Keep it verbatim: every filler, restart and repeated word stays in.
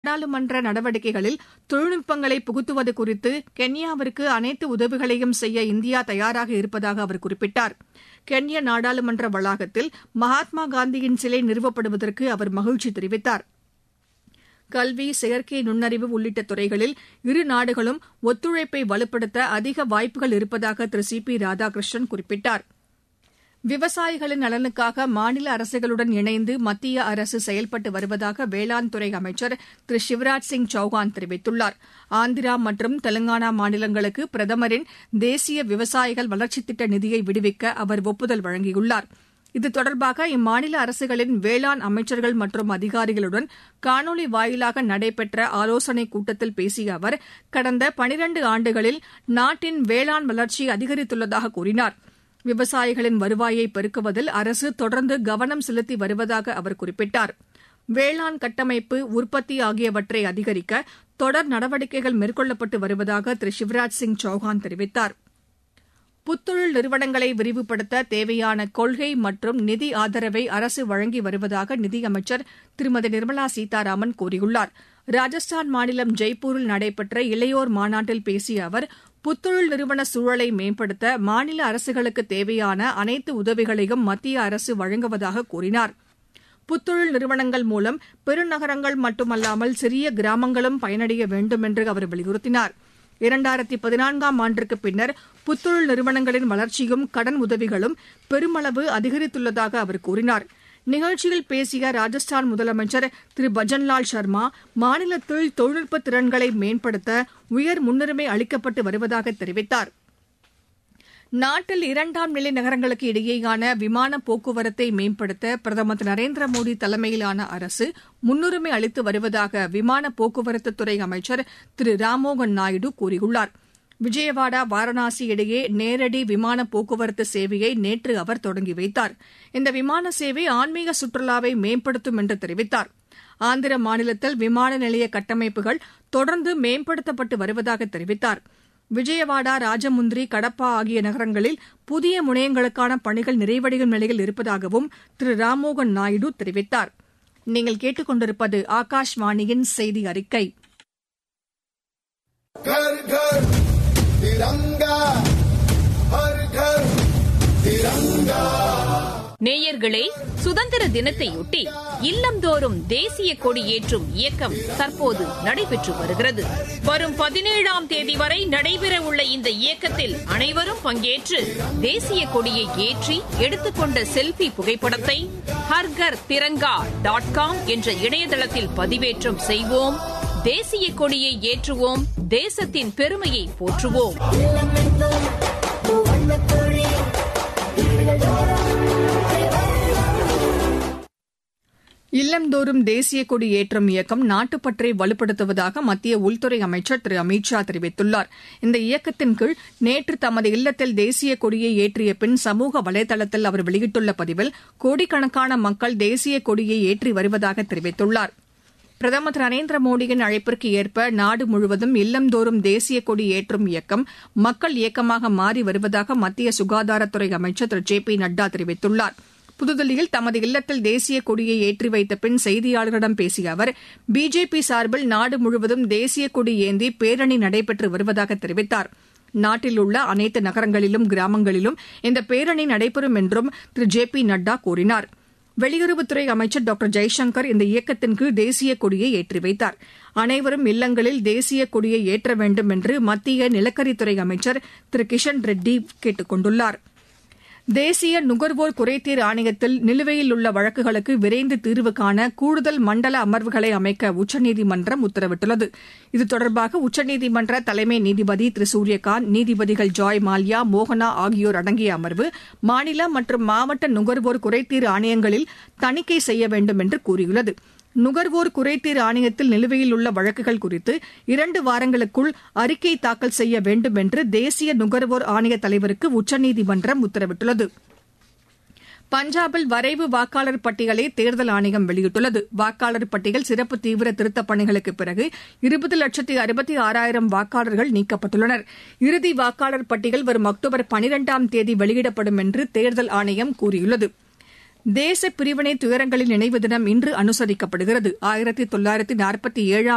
நாடாளுமன்ற நடவடிக்கைகளில் தொழில்நுட்பங்களை புகுத்துவது குறித்து கென்யாவிற்கு அனைத்து உதவிகளையும் செய்ய இந்தியா தயாராக இருப்பதாக அவர் குறிப்பிட்டார். கென்யா நாடாளுமன்ற வளாகத்தில் மகாத்மா காந்தியின் சிலை நிறுவப்படுவதற்கு அவர் மகிழ்ச்சி தெரிவித்தார். கல்வி, செயற்கை நுண்ணறிவு உள்ளிட்ட துறைகளில் இரு நாடுகளும் ஒத்துழைப்பை வலுப்படுத்த அதிக வாய்ப்புகள் இருப்பதாக திரு சி பி ராதாகிருஷ்ணன் குறிப்பிட்டார். விவசாயிகளின் நலனுக்காக மாநில அரசுகளுடன் இணைந்து மத்திய அரசு செயல்பட்டு வருவதாக வேளாண் துறை அமைச்சர் திரு சிவராஜ் சிங் சௌஹான் தெரிவித்துள்ளார். ஆந்திரா மற்றும் தெலங்கானா மாநிலங்களுக்கு பிரதமரின் தேசிய விவசாயிகள் வளர்ச்சித் திட்ட நிதியை விடுவிக்க அவர் ஒப்புதல் வழங்கியுள்ளார். இது தொடர்பாக இம்மாநில அரசுகளின் வேளாண் அமைச்சர்கள் மற்றும் அதிகாரிகளுடன் காணொலி வாயிலாக நடைபெற்ற ஆலோசனைக் கூட்டத்தில் பேசிய அவர், கடந்த பனிரண்டு ஆண்டுகளில் நாட்டின் வேளாண் வளர்ச்சி அதிகரித்துள்ளதாக கூறினார். விவசாயிகளின் வருவாயை பெருக்குவதில் அரசு தொடர்ந்து கவனம் செலுத்தி வருவதாக அவர் குறிப்பிட்டார். வேளாண் கட்டமைப்பு, உற்பத்தி ஆகியவற்றை அதிகரிக்க தொடர் நடவடிக்கைகள் மேற்கொள்ளப்பட்டு வருவதாக திரு சிவராஜ் சிங் சௌஹான் தெரிவித்தார். புத்தொழில் நிறுவனங்களை விரிவுபடுத்த தேவையான கொள்கை மற்றும் நிதி ஆதரவை அரசு வழங்கி வருவதாக நிதியமைச்சர் திருமதி நிர்மலா சீதாராமன் கூறியுள்ளார். ராஜஸ்தான் மாநிலம் ஜெய்ப்பூரில் நடைபெற்ற இளையோர் மாநாட்டில் பேசிய அவர், புத்தொழில் நிறுவன சூழலை மேம்படுத்த மாநில அரசுகளுக்கு தேவையான அனைத்து உதவிகளையும் மத்திய அரசு வழங்குவதாக கூறினார். புத்தொழில் நிறுவனங்கள் மூலம் பெருநகரங்கள் மட்டுமல்லாமல் சிறிய கிராமங்களும் பயனடைய வேண்டும் என்று அவர் வலியுறுத்தினார். இரண்டாயிரத்தி பதினான்காம் ஆண்டிற்கு பின்னர் புத்தொழில் நிறுவனங்களின் வளர்ச்சியும் கடன் உதவிகளும் பெருமளவு அதிகரித்துள்ளதாக அவர் கூறினார். நிகழ்ச்சியில் பேசிய ராஜஸ்தான் முதலமைச்சர் திரு பஜன்லால் சர்மா, மாநிலத்தில் தொழில்நுட்ப திறன்களை மேம்படுத்த உயர் முன்னுரிமை அளிக்கப்பட்டு வருவதாக தெரிவித்தார். நாட்டில் இரண்டாம் நிலை நகரங்களுக்கு இடையேயான விமான போக்குவரத்தை மேம்படுத்த பிரதமர் திரு நரேந்திர மோடி தலைமையிலான அரசு முன்னுரிமை அளித்து வருவதாக விமான போக்குவரத்துத்துறை அமைச்சர் திரு ராம்மோகன் நாயுடு கூறியுள்ளார். விஜயவாடா, வாரணாசி இடையே நேரடி விமான போக்குவரத்து சேவையை நேற்று அவர் தொடங்கி வைத்தார். இந்த விமான சேவை ஆன்மீக சுற்றுலாவை மேம்படுத்தும் என்று தெரிவித்தார். ஆந்திர மாநிலத்தில் விமான நிலைய கட்டமைப்புகள் தொடர்ந்து மேம்படுத்தப்பட்டு வருவதாக தெரிவித்தார். விஜயவாடா, ராஜமுந்திரி, கடப்பா ஆகிய நகரங்களில் புதிய முனையங்களுக்கான பணிகள் நிறைவடையும் நிலையில் இருப்பதாகவும் திரு ராம்மோகன் நாயுடு தெரிவித்தார். நீங்கள் கேட்டுக் கொண்டிருப்பது ஆகாஷ்வாணியின் செய்தி அறிக்கை. நேயர்களே, சுதந்திர தினத்தையொட்டி இல்லந்தோறும் தேசிய கொடி ஏற்றும் இயக்கம் தற்போது நடைபெற்று வருகிறது. வரும் பதினேழாம் தேதி வரை நடைபெறவுள்ள இந்த இயக்கத்தில் அனைவரும் பங்கேற்று தேசிய கொடியை ஏற்றி எடுத்துக்கொண்ட செல்ஃபி புகைப்படத்தை ஹர்கர் திரங்கா டாட் காம் என்ற இணையதளத்தில் பதிவேற்றம் செய்வோம். தேசிய கொடியை ஏற்றுவோம். தேசத்தின் பெருமையை போற்றுவோம். இல்லந்தோறும் தேசிய கொடி ஏற்றும் இயக்கம் நாட்டுப்பற்றை வலுப்படுத்துவதாக மத்திய உள்துறை அமைச்சர் திரு அமித் ஷா தெரிவித்துள்ளார். இந்த இயக்கத்தின் கீழ் நேற்று தமது இல்லத்தில் தேசிய கொடியை ஏற்றிய பின் சமூக வலைதளத்தில் அவர் வெளியிட்டுள்ள பதிவில், கோடிக்கணக்கான மக்கள் தேசிய கொடியை ஏற்றி வருவதாக தெரிவித்துள்ளார். பிரதமர் திரு நரேந்திர மோடியின் அழைப்பிற்கு ஏற்ப நாடு முழுவதும் இல்லந்தோறும் தேசிய கொடி ஏற்றும் இயக்கம் மக்கள் இயக்கமாக மாறி வருவதாக மத்திய சுகாதாரத்துறை அமைச்சர் திரு ஜே பி நட்டா தெரிவித்துள்ளார். புதுதில்லியில் தமது இல்லத்தில் தேசிய கொடியை ஏற்றி வைத்த பின் செய்தியாளர்களிடம் பேசிய அவர், பிஜேபி சார்பில் நாடு முழுவதும் தேசிய கொடி ஏந்தி பேரணி நடைபெற்று வருவதாக தெரிவித்தார். நாட்டில் உள்ள அனைத்து நகரங்களிலும் கிராமங்களிலும் இந்த பேரணி நடைபெறும் என்றும் திரு ஜே பி நட்டா கூறினார். வெளியுறவுத்துறை அமைச்சர் டாக்டர் ஜெய்சங்கர் இந்த இயக்கத்தின் கீழ் தேசிய கொடியை ஏற்றி வைத்தார். அனைவரும் இல்லங்களில் தேசிய கொடியை ஏற்ற வேண்டும் என்று மத்திய நிலக்கரித்துறை அமைச்சர் திரு கிஷன் ரெட்டி கேட்டுக் கொண்டுள்ளார். தேசிய நுகர்வோர் குறைதீர் ஆணையத்தில் நிலுவையில் உள்ள வழக்குகளுக்கு விரைந்து தீர்வு காண கூடுதல் மண்டல அமர்வுகளை அமைக்க உச்சநீதிமன்றம் உத்தரவிட்டுள்ளது. இது தொடர்பாக உச்சநீதிமன்ற தலைமை நீதிபதி திரு சூரியகாந்த், நீதிபதிகள் ஜாய் மால்யா, மோகனா ஆகியோர் அடங்கிய அமர்வு மாநில மற்றும் மாவட்ட நுகர்வோர் குறைதீர் ஆணையங்களில் தணிக்கை செய்ய வேண்டும் என்று கூறியுள்ளது. நுகர்வோர் குறைதீர் ஆணையத்தில் நிலுவையில் உள்ள வழக்குகள் குறித்து இரண்டு வாரங்களுக்குள் அறிக்கை தாக்கல் செய்ய வேண்டும் என்று தேசிய நுகர்வோர் ஆணைய தலைவருக்கு உச்சநீதிமன்றம் உத்தரவிட்டுள்ளது. பஞ்சாபில் வரைவு வாக்காளர் பட்டியலை தேர்தல் ஆணையம் வெளியிட்டுள்ளது. வாக்காளர் பட்டியல் சிறப்பு தீவிர திருத்தப் பணிகளுக்கு பிறகு இருபது லட்சத்தி அறுபத்தி ஆறாயிரம் வாக்காளர்கள் நீக்கப்பட்டுள்ளனர். இறுதி வாக்காளர் பட்டியல் வரும் அக்டோபர் பனிரெண்டாம் தேதி வெளியிடப்படும் என்று தேர்தல் ஆணையம் கூறியுள்ளது. தேச பிரிவினை துயரங்களின் நினைவு தினம் இன்று அனுசரிக்கப்படுகிறது. ஆயிரத்தி தொள்ளாயிரத்தி நாற்பத்தி ஏழாம்